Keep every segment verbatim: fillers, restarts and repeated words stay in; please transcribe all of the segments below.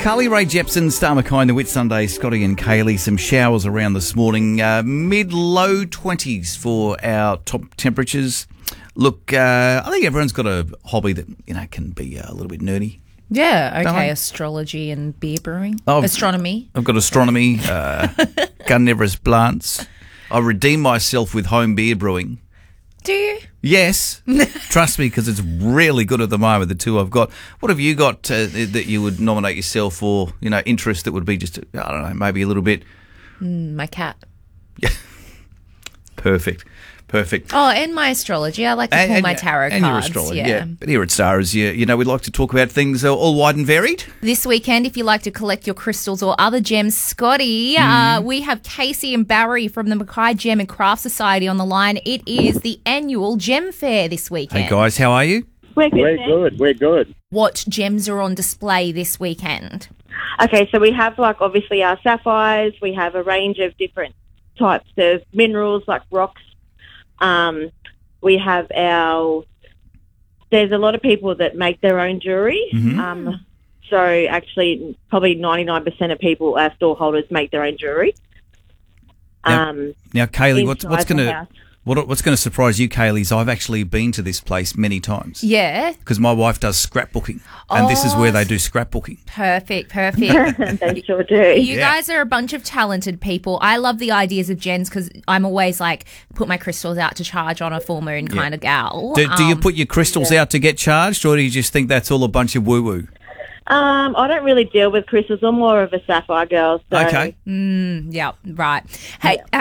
Carly Rae Jepsen, Star Mackay, the Whit Sunday, Scotty and Kaylee. Some showers around this morning. Uh, mid-low twenties for our top temperatures. Look, uh, I think everyone's got a hobby that, you know, can be a little bit nerdy. Yeah, Don't okay. I? Astrology and beer brewing. Oh, Astronomy. I've got astronomy, uh, carnivorous plants. I redeem myself with home beer brewing. Do you? Yes. Trust me, because it's really good at the moment, the two I've got. What have you got uh, that you would nominate yourself for, you know, interest that would be just, I don't know, maybe a little bit? Mm, my cat. Yeah. Perfect. Perfect. Oh, and my astrology. I like to And- pull and- my tarot and cards. your astrology, yeah. yeah. But here at Stars, you, you know, we like to talk about things uh, all wide and varied. This weekend, if you like to collect your crystals or other gems, Scotty, uh, we have Casey and Barry from the Mackay Gem and Craft Society on the line. It is the annual Gem Fair this weekend. Hey, guys, how are you? We're good. We're thanks. good. We're good. What gems are on display this weekend? Okay, so we have like obviously our sapphires. We have a range of different types of minerals like rocks. Um, we have our. There's a lot of people that make their own jewelry. Mhm. Um, so actually, probably ninety-nine percent of people, our store holders, make their own jewelry. Now- Um, Now, Kaylee, what's, what's inside the going to house. what, what's going to surprise you, Kaylee, is I've actually been to this place many times. Yeah, Because my wife does scrapbooking, and this is Oh, where they do scrapbooking. perfect, perfect. They sure do. You Yeah. guys are a bunch of talented people. I love the ideas of gems because I'm always like, put my crystals out to charge on a full moon kind of gal. Do, do you Um, put your crystals out to get charged, or do you just think that's all a bunch of woo-woo? Um, I don't really deal with crystals. I'm more of a sapphire girl. So. Okay. Mm, yeah, right. Hey, uh,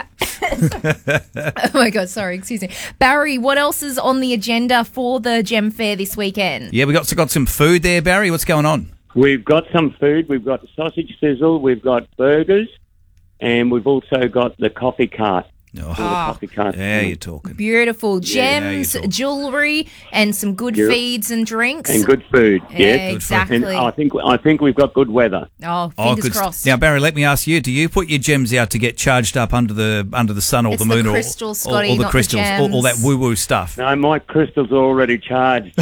oh my God, sorry, excuse me. Barry, what else is on the agenda for the Gem Fair this weekend? Yeah, we got, got some food there, Barry. What's going on? We've got some food. We've got sausage sizzle. We've got burgers, and we've also got the coffee cart. Oh, All the coffee carts. yeah, you're talking. Beautiful Yeah, gems, you talk. jewellery, and some good Yeah. feeds and drinks. And good food. Yeah, Yes. food. exactly. And I think I think we've got good weather. Oh, Oh, fingers good. crossed. Now, Barry, let me ask you: do you put your gems out to get charged up under the under the sun or It's the the moon, crystals, or, or, Scotty, or the not the crystals, all, all that gems. woo-woo stuff? No, my crystals are already charged.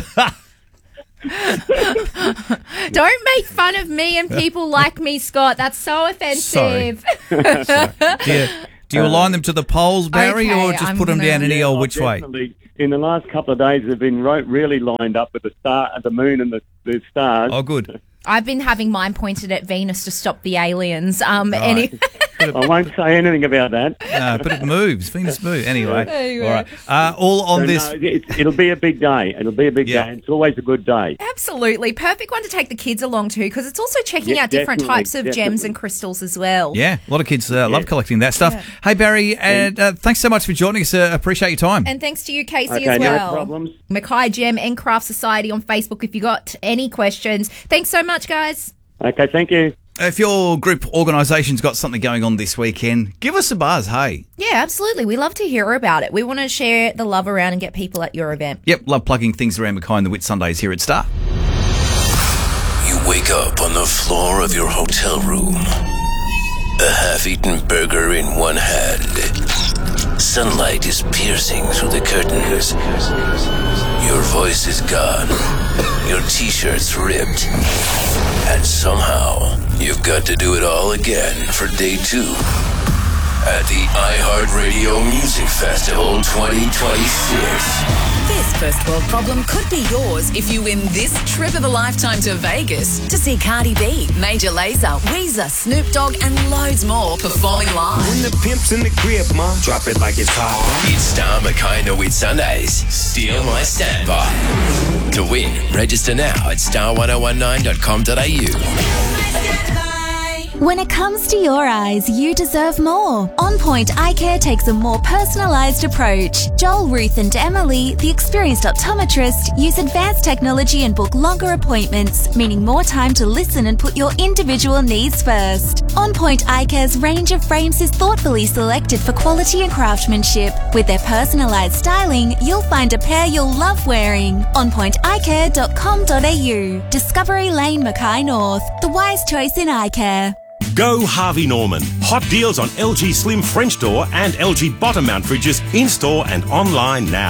Don't make fun of me and people like me, Scott. That's so offensive. Do you, do you align them to the poles, Barry, Okay, or just I'm put them gonna- down any Yeah, old I've which way? definitely- In the last couple of days, they've been ro- really lined up with the star, the moon, and the, the stars. Oh, good. I've been having mine pointed at Venus to stop the aliens. Um, any- I won't say anything about that. No, but it moves. Venus moves. Anyway, Anyway. all right. Uh, all on So, this. no, it's, it'll be a big day. It'll be a big Yeah. day. It's always a good day. Absolutely. Perfect one to take the kids along to because it's also checking Yeah, out different definitely, types of gems definitely. and crystals as well. Yeah, a lot of kids uh, love collecting that stuff. Hey, Barry, and uh, thanks so much for joining us. Uh, appreciate your time. And thanks to you, Casey, Okay, as no well. problems. Mackay Gem and Craft Society on Facebook if you got any questions. Thanks so much, guys. Okay, thank you. If your group organisation's got something going on this weekend, give us a buzz, hey. Yeah, absolutely. We love to hear about it. We want to share the love around and get people at your event. Yep, love plugging things around Mackay and the Whit Sundays here at Star. You wake up on the floor of your hotel room. A half-eaten burger in one hand. Sunlight is piercing through the curtains. Your voice is gone. Your t-shirt's ripped. And somehow, you've got to do it all again for day two at the iHeartRadio Music Festival twenty twenty-six. This first world problem could be yours if you win this trip of a lifetime to Vegas to see Cardi B, Major Lazer, Weezer, Snoop Dogg, and loads more performing live. When the pimp's in the crib, ma, drop it like it's hot. It's Star Mackay and the Whit Sundays. Steal my standby. To win, register now at star ten nineteen dot com dot a u. When it comes to your eyes, you deserve more. On Point Eye Care takes a more personalised approach. Joel, Ruth and Emily, the experienced optometrist, use advanced technology and book longer appointments, meaning more time to listen and put your individual needs first. On Point Eye Care's range of frames is thoughtfully selected for quality and craftsmanship. With their personalised styling, you'll find a pair you'll love wearing. on point eye care dot com dot a u. Discovery Lane, Mackay North. The wise choice in eye care. Go Harvey Norman. Hot deals on L G Slim French door and L G bottom mount fridges in store and online now.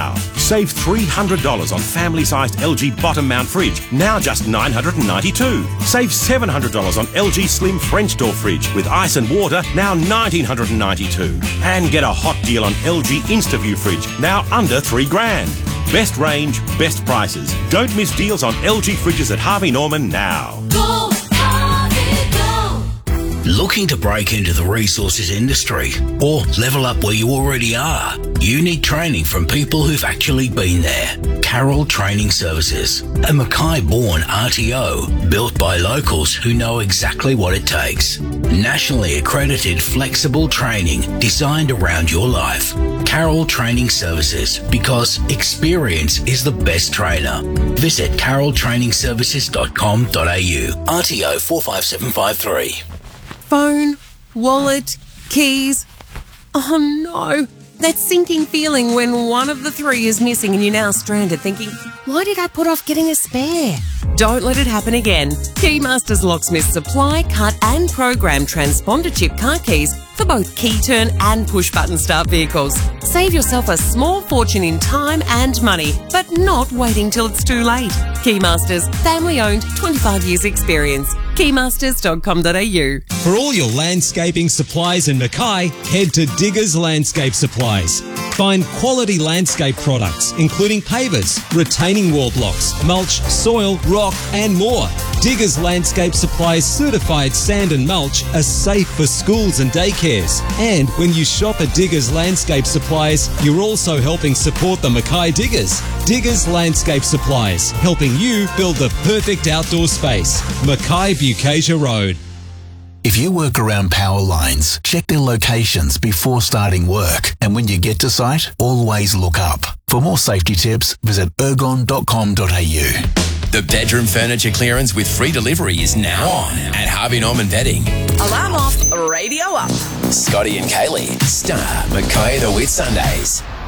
Save three hundred dollars on family-sized L G bottom-mount fridge, now just nine hundred ninety-two dollars. Save seven hundred dollars on L G Slim French door fridge with ice and water, now one thousand nine hundred ninety-two dollars. And get a hot deal on L G InstaView fridge, now under three grand. Best range, best prices. Don't miss deals on L G fridges at Harvey Norman now. Go, Harvey, go. Looking to break into the resources industry or level up where you already are? You need training from people who've actually been there. Carroll Training Services, a Mackay-born R T O built by locals who know exactly what it takes. Nationally accredited flexible training designed around your life. Carroll Training Services, because experience is the best trainer. Visit carroll training services dot com dot a u. R T O four five seven five three. Phone, wallet, keys. Oh no, that sinking feeling when one of the three is missing and you're now stranded thinking, why did I put off getting a spare? Don't let it happen again. Keymasters Locksmiths supply, cut and program transponder chip car keys for both key turn and push button start vehicles. Save yourself a small fortune in time and money, but not waiting till it's too late. Keymasters, family owned, twenty-five years experience. keymasters dot com dot a u. For all your landscaping supplies in Mackay, head to Diggers Landscape Supplies. Find quality landscape products, including pavers, retaining wall blocks, mulch, soil, rock, and more. Diggers Landscape Supplies certified sand and mulch are safe for schools and daycares. And when you shop at Diggers Landscape Supplies, you're also helping support the Mackay Diggers. Diggers Landscape Supplies, helping you build the perfect outdoor space. Mackay Bucasia Road. If you work around power lines, check their locations before starting work. And when you get to site, always look up. For more safety tips, visit ergon dot com dot a u. The bedroom furniture clearance with free delivery is now on at Harvey Norman Bedding. Alarm off, radio up. Scotty and Kaylee, Star Mackay the Whit Sundays.